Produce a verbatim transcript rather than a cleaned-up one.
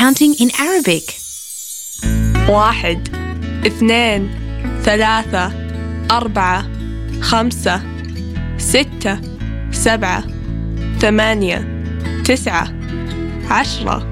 counting in Arabic. واحد، اثنين، ثلاثة، أربعة، خمسة، ستة، سبعة، ثمانية، تسعة، عشرة.